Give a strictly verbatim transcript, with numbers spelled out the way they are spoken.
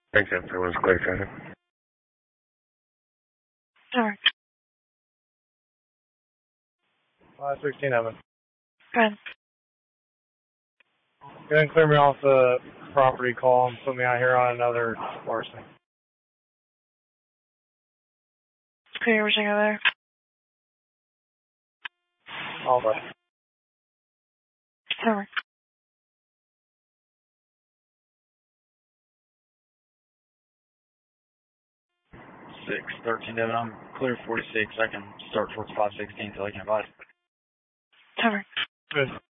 Thanks, everyone's clear traffic. Alright. five sixteen Evan. Good. Go ahead and clear me off the property call and put me out here on another larceny. Clear everything over there. All right. Alright. six thirteen Devin, I'm clear forty-six. I can start towards five sixteen until I can advise. Alright. Good.